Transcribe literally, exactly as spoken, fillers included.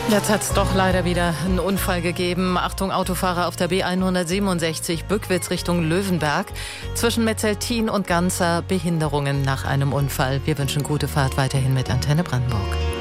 Jetzt hat es doch leider wieder einen Unfall gegeben. Achtung, Autofahrer auf der B hundertsiebenundsechzig Bückwitz Richtung Löwenberg. Zwischen Metzeltin und Ganzer Behinderungen nach einem Unfall. Wir wünschen gute Fahrt weiterhin mit Antenne Brandenburg.